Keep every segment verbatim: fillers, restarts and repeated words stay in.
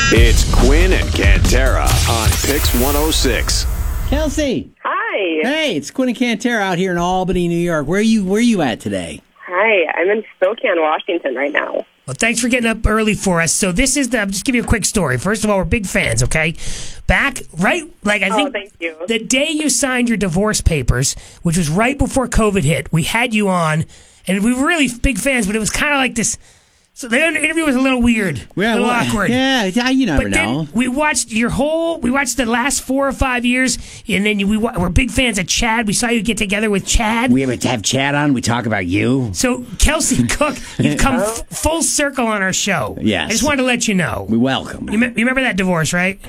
It's Quinn and Cantera on Pix one oh six. Kelsey. Hi. Hey, it's Quinn and Cantera out here in Albany, New York. Where are you? Where are you at today? Hi. I'm in Spokane, Washington right now. Well, thanks for getting up early for us. So this is the, I'll just give you a quick story. First of all, we're big fans, okay? Back, right, like I Oh, think thank you. the day you signed your divorce papers, which was right before COVID hit, we had you on, and we were really big fans, but it was kind of like this. So the interview was a little weird, Yeah, a little well, awkward. Yeah, you never But then know. we watched your whole, we watched the last four or five years, and then you, we wa- we're big fans of Chad. We saw you get together with Chad. We ever have Chad on. We talk about you. So, Kelsey Cook, you've come f- full circle on our show. Yes. I just wanted to let you know. We welcome. You, me- you remember that divorce, right?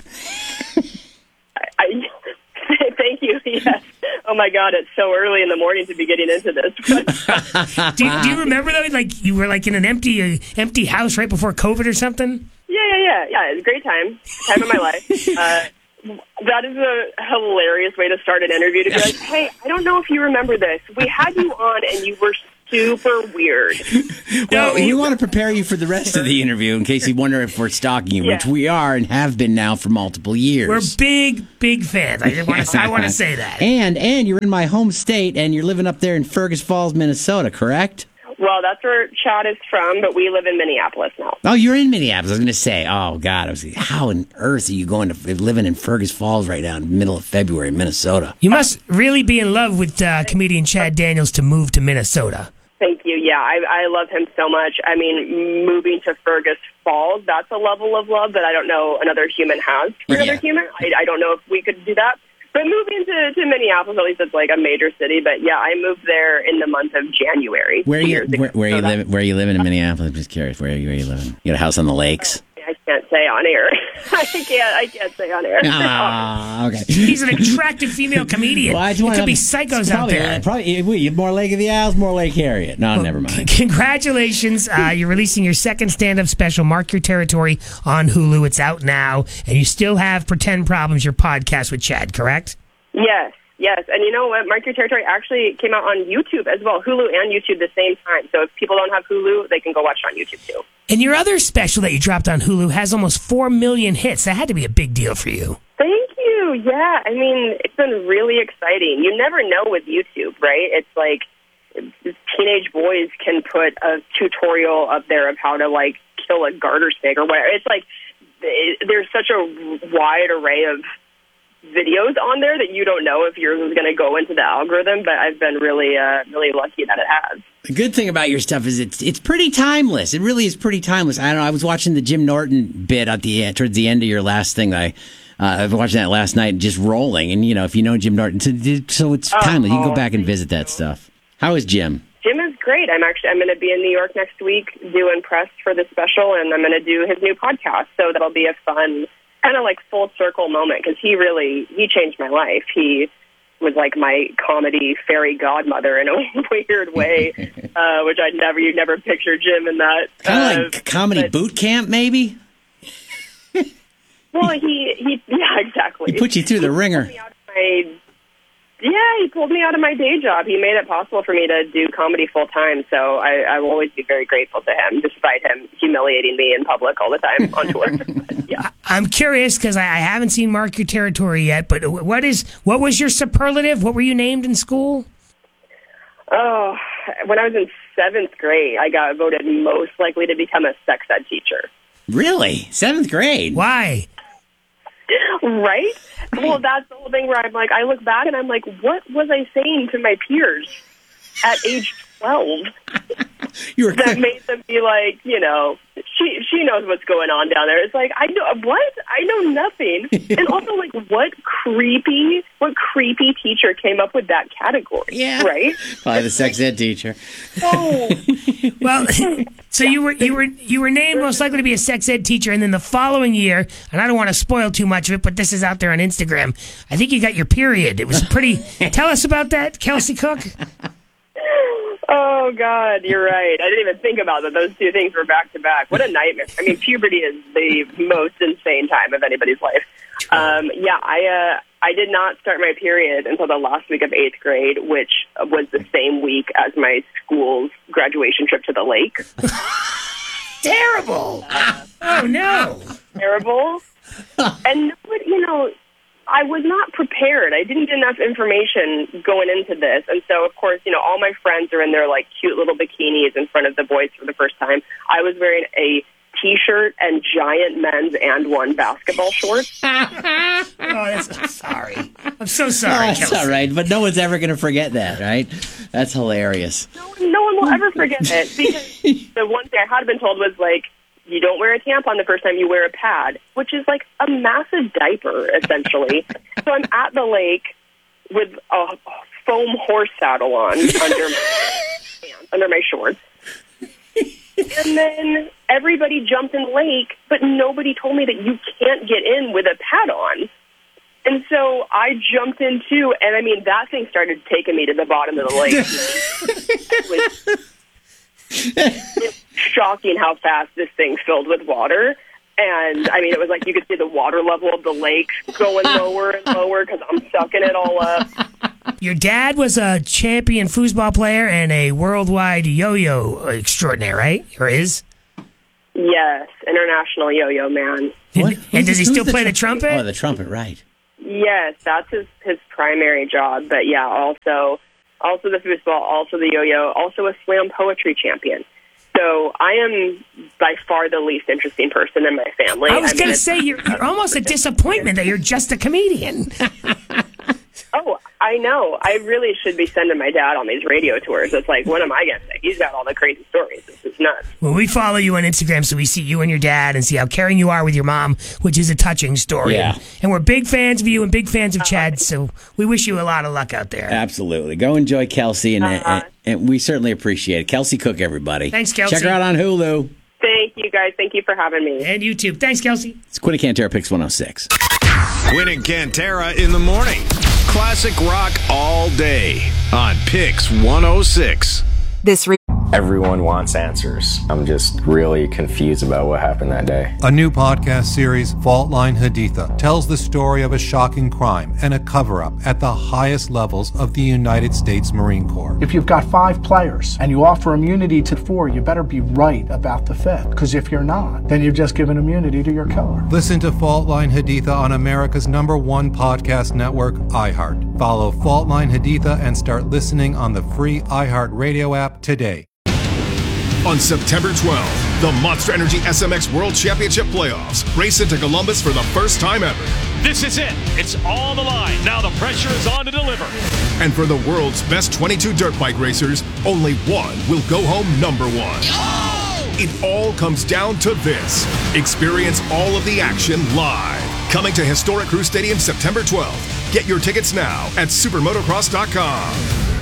I, thank you. Yes. Oh, my God. It's so early in the morning to be getting into this. do, you, do you remember, though, like you were like in an empty uh, empty house right before COVID or something? yeah, yeah, yeah. Yeah, it's a great time. Time of my life. Uh, that is a hilarious way to start an interview, to be like, hey, I don't know if you remember this. We had you on, and you were super weird. Well, we want to prepare you for the rest of the interview in case you wonder if we're stalking you, Yeah. which we are and have been now for multiple years. We're big, big fans. I just want to I want to say that. And and you're in my home state, and you're living up there in Fergus Falls, Minnesota, correct? Well, that's where Chad is from, but we live in Minneapolis now. Oh, you're in Minneapolis. I was going to say, oh, God, I was like, how on earth are you going to living in Fergus Falls right now in the middle of February, Minnesota? You must really be in love with uh, comedian Chad Daniels to move to Minnesota. Thank you. Yeah, I, I love him so much. I mean, moving to Fergus Falls, that's a level of love that I don't know another human has for Yeah. another human. I, I don't know if we could do that. But moving to, to Minneapolis, at least it's like a major city. But yeah, I moved there in the month of January. Where are two you? years ago. Where, where are you So that- living? Where are you living in Minneapolis? I'm just curious. Where are you? Where are you living? You got a house on the lakes? I can't say on air. I can't. I can't say on air. Ah, okay. He's an attractive female comedian. Well, I just There wanna- could be psychos out probably, there. Probably, we more Lake of the Isles, more Lake Harriet. No, never mind. Congratulations. Uh, you're releasing your second stand-up special, Mark Your Territory, on Hulu. It's out now. And you still have Pretend Problems, your podcast with Chad, correct? Yes, yes. And you know what? Mark Your Territory actually came out on YouTube as well, Hulu and YouTube the same time. So if people don't have Hulu, they can go watch it on YouTube too. And your other special that you dropped on Hulu has almost four million hits. That had to be a big deal for you. Thank you. Yeah, I mean, it's been really exciting. You never know with YouTube, right? It's like teenage boys can put a tutorial up there of how to, like, kill a garter snake or whatever. It's like it, there's such a wide array of videos on there that you don't know if yours is going to go into the algorithm, but I've been really, uh, really lucky that it has. The good thing about your stuff is it's it's pretty timeless. It really is pretty timeless. I don't know. I was watching the Jim Norton bit at the uh, towards the end of your last thing. I uh, I was watching that last night, just rolling. And you know, if you know Jim Norton, so, so it's timeless. You can go back and visit that stuff. How is Jim? Jim is great. I'm actually I'm going to be in New York next week doing press for the special, and I'm going to do his new podcast. So that'll be a fun kind of like full circle moment because he really he changed my life. He was like my comedy fairy godmother in a weird way, uh, which I'd never you'd never picture Jim in that. Kind of uh, like comedy but- boot camp, maybe. Well, he he yeah exactly. He put you through the ringer. Me out of my, yeah, he pulled me out of my day job. He made it possible for me to do comedy full time. So I, I will always be very grateful to him, despite him humiliating me in public all the time on tour. But, yeah. I'm curious because I, I haven't seen Mark Your Territory yet, but what is what was your superlative? What were you named in school? Oh, when I was in seventh grade, I got voted most likely to become a sex ed teacher. Really? Seventh grade? Why? Right? Well, that's the whole thing where I'm like, I look back and I'm like, what was I saying to my peers at age twelve You were that made them be like, you know, she she knows what's going on down there. It's like, I know, what? I know nothing. And also, like, what creepy, what creepy teacher came up with that category? Yeah. Right? Probably the sex ed teacher. Oh, Well, so you were you were you were named most likely to be a sex ed teacher, and then the following year, and I don't want to spoil too much of it, but this is out there on Instagram. I think you got your period. It was pretty. Tell us about that, Kelsey Cook. oh, God, you're right. I didn't even think about that. Those two things were back to back. What a nightmare. I mean, puberty is the most insane time of anybody's life. Um, yeah, I uh, I did not start my period until the last week of eighth grade, which was the same week as my school's graduation trip to the lake. Terrible. Oh no. Terrible. terrible. And, you know, I was not prepared. I didn't get enough information going into this. And so, of course, you know, all my friends are in their, like, cute little bikinis in front of the boys for the first time. I was wearing a T-shirt and giant men's and one basketball shorts. Oh, that's, I'm sorry. I'm so sorry, Oh, that's Kelsey. all right, but no one's ever going to forget that, right? That's hilarious. No, no one will ever forget it, because the one thing I had been told was, like, you don't wear a tampon the first time, you wear a pad, which is like a massive diaper, essentially. So I'm at the lake with a foam horse saddle on under my pants, under my shorts. And then everybody jumped in the lake, but nobody told me that you can't get in with a pad on. And so I jumped in too, and I mean, that thing started taking me to the bottom of the lake. It was, it's shocking how fast this thing filled with water. And I mean, it was like you could see the water level of the lake going lower and lower because I'm sucking it all up. Your dad was a champion foosball player and a worldwide yo-yo extraordinaire, right? Or is? Yes, international yo-yo man. What? And does he Who's still the play the trum- trumpet? Oh, the trumpet, right. Yes, that's his, his primary job. But yeah, also also the foosball, also the yo-yo, also a slam poetry champion. So I am by far the least interesting person in my family. I was I mean, going to it's- say, you're, you're almost a disappointment that you're just a comedian. Oh, I know. I really should be sending my dad on these radio tours. It's like, what am I going to say? He's got all the crazy stories. This is nuts. Well, we follow you on Instagram, so we see you and your dad and see how caring you are with your mom, which is a touching story. Yeah. And we're big fans of you and big fans of Chad, so we wish you a lot of luck out there. Absolutely. Go enjoy Kelsey, and, Uh-huh. and, and we certainly appreciate it. Kelsey Cook, everybody. Thanks, Kelsey. Check her out on Hulu. Thank you, guys. Thank you for having me. And you too. Thanks, Kelsey. It's Quinn and Cantera Picks one oh six. Quinn and Cantera in the morning. Classic rock all day on Picks one oh six. This re- Everyone wants answers. I'm just really confused about what happened that day. A new podcast series, Fault Line Haditha, tells the story of a shocking crime and a cover-up at the highest levels of the United States Marine Corps. If you've got five players and you offer immunity to four, you better be right about the fifth. Because if you're not, then you've just given immunity to your killer. Listen to Fault Line Haditha on America's number one podcast network, iHeart. Follow Fault Line Haditha and start listening on the free iHeart Radio app today. On September twelfth, the Monster Energy S M X World Championship Playoffs race into Columbus for the first time ever. This is it. It's on the line. Now the pressure is on to deliver. And for the world's best twenty-two dirt bike racers, only one will go home number one. It all comes down to this. Experience all of the action live. Coming to historic Crew Stadium September twelfth. Get your tickets now at supermotocross dot com.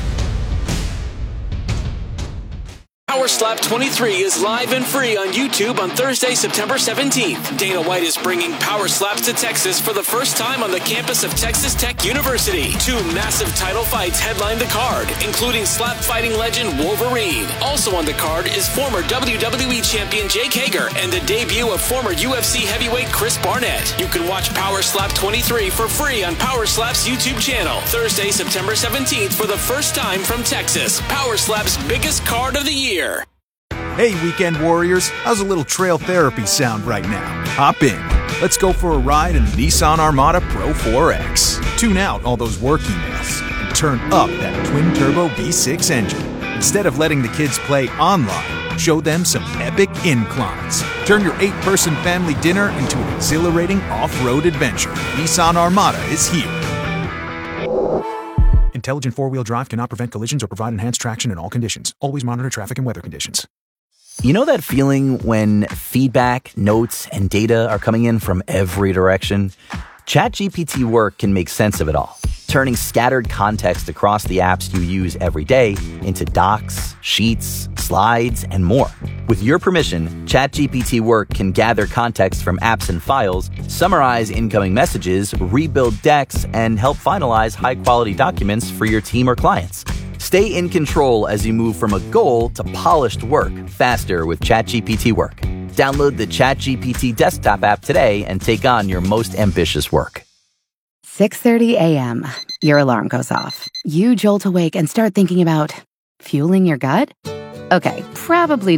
Power Slap twenty-three is live and free on YouTube on Thursday, September seventeenth. Dana White is bringing Power Slaps to Texas for the first time on the campus of Texas Tech University. Two massive title fights headline the card, including slap fighting legend Wolverine. Also on the card is former W W E champion Jake Hager and the debut of former U F C heavyweight Chris Barnett. You can watch Power Slap twenty-three for free on Power Slap's YouTube channel. Thursday, September seventeenth for the first time from Texas. Power Slap's biggest card of the year. Hey, Weekend Warriors, how's a little trail therapy sound right now? Hop in. Let's go for a ride in the Nissan Armada Pro four X. Tune out all those work emails and turn up that twin-turbo V six engine. Instead of letting the kids play online, show them some epic inclines. Turn your eight-person family dinner into an exhilarating off-road adventure. Nissan Armada is here. Intelligent four-wheel drive cannot prevent collisions or provide enhanced traction in all conditions. Always monitor traffic and weather conditions. You know that feeling when feedback, notes, and data are coming in from every direction? ChatGPT Work can make sense of it all, turning scattered context across the apps you use every day into docs, sheets, slides, and more. With your permission, ChatGPT Work can gather context from apps and files, summarize incoming messages, rebuild decks, and help finalize high-quality documents for your team or clients. Stay in control as you move from a goal to polished work faster with ChatGPT Work. Download the ChatGPT desktop app today and take on your most ambitious work. six thirty a.m. Your alarm goes off. You jolt awake and start thinking about fueling your gut? Okay, probably not.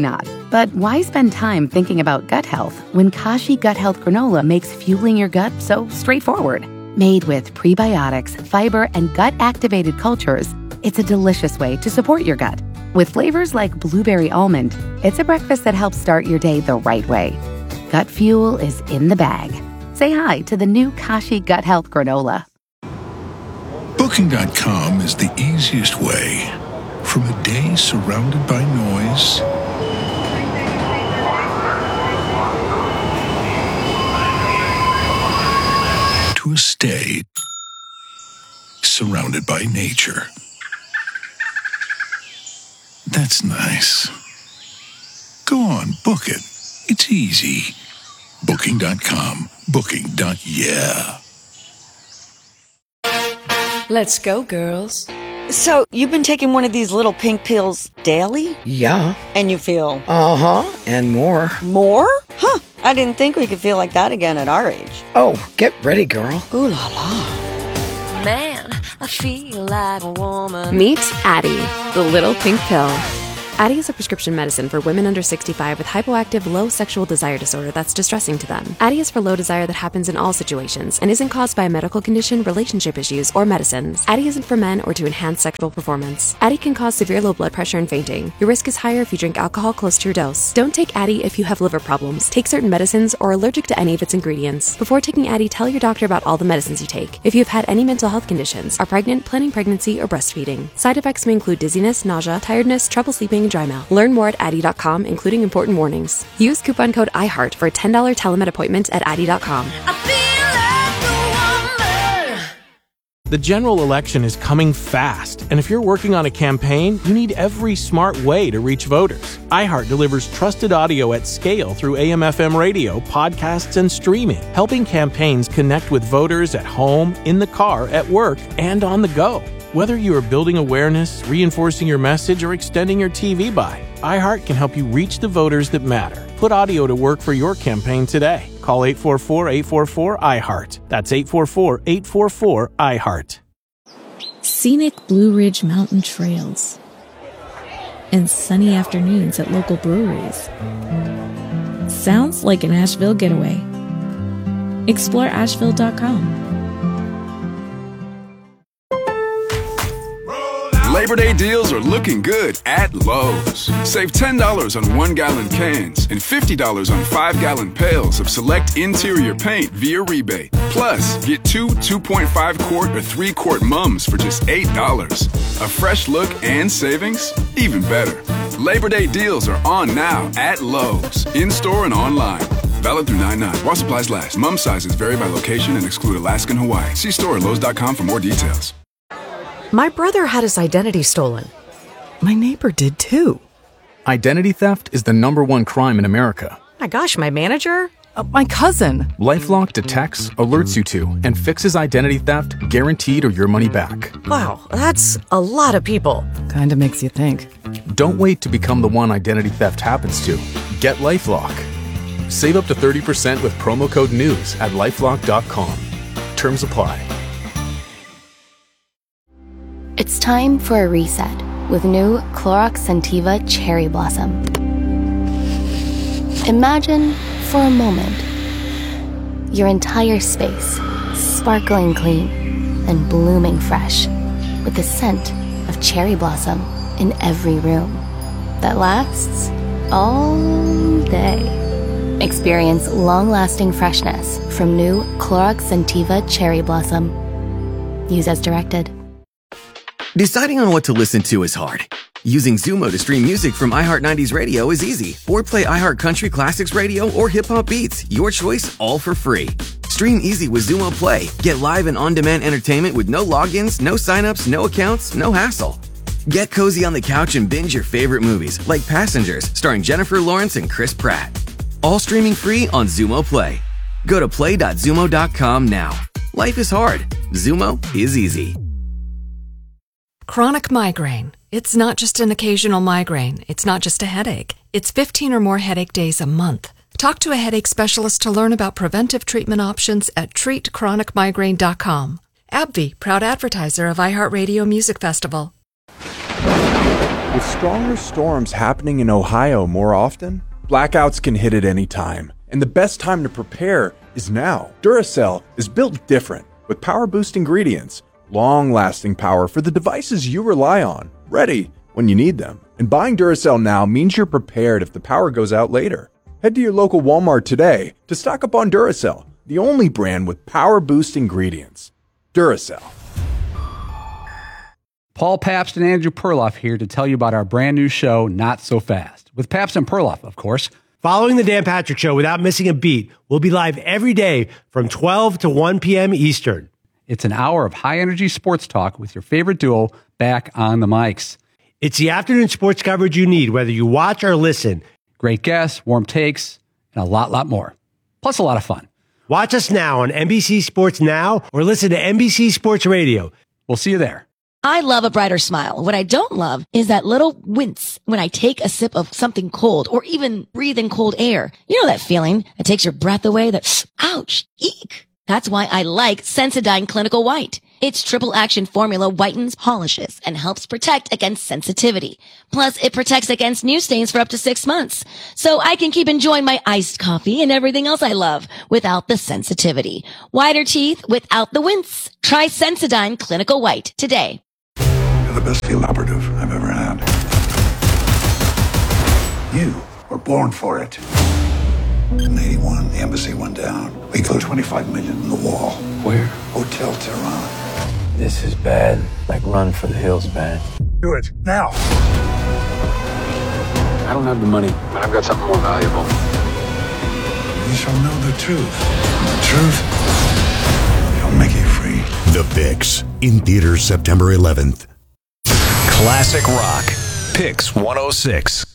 But why spend time thinking about gut health when Kashi Gut Health Granola makes fueling your gut so straightforward? Made with prebiotics, fiber, and gut-activated cultures, it's a delicious way to support your gut. With flavors like blueberry almond, it's a breakfast that helps start your day the right way. Gut fuel is in the bag. Say hi to the new Kashi Gut Health Granola. Booking dot com is the easiest way. From a day surrounded by noise to a stay surrounded by nature. That's nice. Go on, book it. It's easy. Booking dot com. Booking. Yeah. Let's go, girls. So, you've been taking one of these little pink pills daily? Yeah. And you feel? Uh-huh, and more. More? Huh. I didn't think we could feel like that again at our age. Oh, get ready, girl. Ooh la la. Man, I feel like a woman. Meet Addyi, the little pink pill. Addyi is a prescription medicine for women under sixty-five with hypoactive low sexual desire disorder that's distressing to them. Addyi is for low desire that happens in all situations and isn't caused by a medical condition, relationship issues, or medicines. Addyi isn't for men or to enhance sexual performance. Addyi can cause severe low blood pressure and fainting. Your risk is higher if you drink alcohol close to your dose. Don't take Addyi if you have liver problems, take certain medicines, or are allergic to any of its ingredients. Before taking Addyi, tell your doctor about all the medicines you take. If you have had any mental health conditions, are pregnant, planning pregnancy, or breastfeeding. Side effects may include dizziness, nausea, tiredness, trouble sleeping, and dry mouth. Learn more at Addyi dot com, including important warnings. Use coupon code iHeart for a ten dollars telemed appointment at Addyi dot com. The general election is coming fast, and if you're working on a campaign, you need every smart way to reach voters. iHeart delivers trusted audio at scale through A M F M radio, podcasts, and streaming, helping campaigns connect with voters at home, in the car, at work, and on the go. Whether you are building awareness, reinforcing your message, or extending your T V buy, iHeart can help you reach the voters that matter. Put audio to work for your campaign today. Call eight four four, eight four four, iHeart. That's eight four four, eight four four, iHeart. Scenic Blue Ridge Mountain trails and sunny afternoons at local breweries. Sounds like an Asheville getaway. Explore Asheville dot com. Labor Day deals are looking good at Lowe's. Save ten dollars on one-gallon cans and fifty dollars on five-gallon pails of select interior paint via rebate. Plus, get two two point five quart or three quart mums for just eight dollars. A fresh look and savings? Even better. Labor Day deals are on now at Lowe's, in-store and online. Valid through nine nine. While supplies last. Mum sizes vary by location and exclude Alaska and Hawaii. See store at Lowe's dot com for more details. My brother had his identity stolen. My neighbor did too. Identity theft is the number one crime in America. My gosh, my manager? Uh, my cousin. LifeLock detects, alerts you to, and fixes identity theft guaranteed or your money back. Wow, that's a lot of people. Kinda makes you think. Don't wait to become the one identity theft happens to. Get LifeLock. Save up to thirty percent with promo code NEWS at lifelock dot com. Terms apply. It's time for a reset with new Clorox Scentiva Cherry Blossom. Imagine, for a moment, your entire space sparkling clean and blooming fresh with the scent of cherry blossom in every room that lasts all day. Experience long-lasting freshness from new Clorox Scentiva Cherry Blossom. Use as directed. Deciding on what to listen to is hard. Using Zumo to stream music from iHeart nineties Radio is easy. Or play iHeart Country Classics Radio or Hip Hop Beats. Your choice, all for free. Stream easy with Zumo Play. Get live and on-demand entertainment with no logins, no signups, no accounts, no hassle. Get cozy on the couch and binge your favorite movies, like Passengers, starring Jennifer Lawrence and Chris Pratt. All streaming free on Zumo Play. Go to play dot zumo dot com now. Life is hard. Zumo is easy. Chronic migraine. It's not just an occasional migraine. It's not just a headache. It's fifteen or more headache days a month. Talk to a headache specialist to learn about preventive treatment options at treat chronic migraine dot com. AbbVie, proud advertiser of iHeartRadio Music Festival. With stronger storms happening in Ohio more often, blackouts can hit at any time. And the best time to prepare is now. Duracell is built different, with power-boost ingredients, long-lasting power for the devices you rely on, ready when you need them. And buying Duracell now means you're prepared if the power goes out later. Head to your local Walmart today to stock up on Duracell, the only brand with power-boost ingredients. Duracell. Paul Pabst and Andrew Perloff here to tell you about our brand new show, Not So Fast, with Pabst and Perloff, of course. Following the Dan Patrick Show without missing a beat, we'll be live every day from twelve to one p.m. Eastern. It's an hour of high-energy sports talk with your favorite duo back on the mics. It's the afternoon sports coverage you need, whether you watch or listen. Great guests, warm takes, and a lot, lot more. Plus a lot of fun. Watch us now on N B C Sports Now or listen to N B C Sports Radio. We'll see you there. I love a brighter smile. What I don't love is that little wince when I take a sip of something cold or even breathe in cold air. You know that feeling that takes your breath away? That, ouch, eek. That's why I like Sensodyne Clinical White. Its triple action formula whitens, polishes, and helps protect against sensitivity. Plus, it protects against new stains for up to six months. So I can keep enjoying my iced coffee and everything else I love without the sensitivity. Whiter teeth without the wince. Try Sensodyne Clinical White today. You're the best field operative I've ever had. You were born for it. In eighty-one, the embassy went down. We put twenty-five million in the wall. Where? Hotel Tehran. This is bad. Like Run for the Hills bad. Do it, now. I don't have the money, but I've got something more valuable. You shall know the truth. And the truth shall make you free. The Fix, in theaters September eleventh. Classic Rock. Pix one oh six.